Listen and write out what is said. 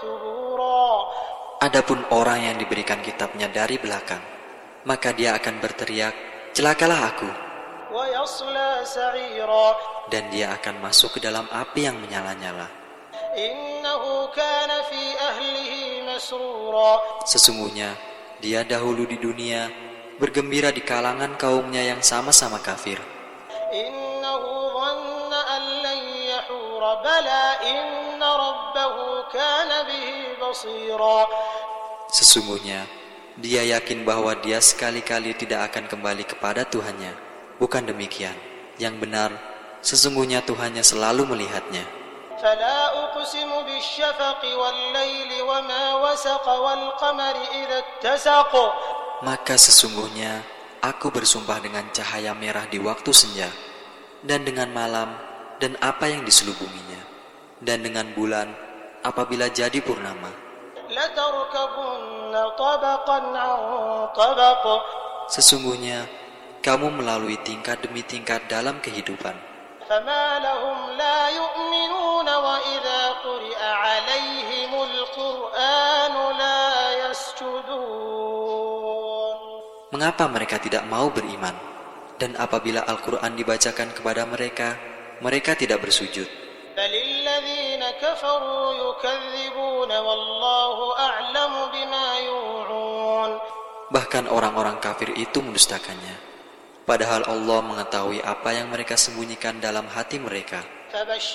ثبورا. Adapun orang yang diberikan kitabnya dari belakang, maka dia akan berteriak, celakalah aku. ويصلى سعيرا. Dan dia akan masuk ke dalam api yang menyala-nyala. إنه كان في أهله مسرورا. Sesungguhnya dia dahulu di dunia bergembira di kalangan kaumnya yang sama-sama kafir. إنه ظن أن لن يحور بلى إن ربه كان به بصيرا. Sesungguhnya dia yakin bahwa dia sekali-kali tidak akan kembali kepada Tuhannya. Bukan demikian. Yang benar, sesungguhnya Tuhannya selalu melihatnya. فلا أقسم بالشفق والليل وما وسق والقمر إذا اتسق. Maka sesungguhnya aku bersumpah dengan cahaya merah di waktu senja, dan dengan malam dan apa yang diselubunginya, dan dengan bulan apabila jadi purnama. لتركبن طبقا عن طبق. Sesungguhnya kamu melalui tingkat demi tingkat dalam kehidupan. فما لهم لا يؤمنون وإذا قرئ عليهم القرآن لا يسجدون. Mengapa mereka tidak mau beriman? Dan apabila Al-Quran dibacakan kepada mereka, mereka tidak bersujud. بل الذين كفروا يكذبون والله أعلم بما يوعون. Bahkan orang-orang kafir itu mendustakannya. Padahal Allah mengetahui apa yang mereka sembunyikan dalam hati mereka. فبشرهم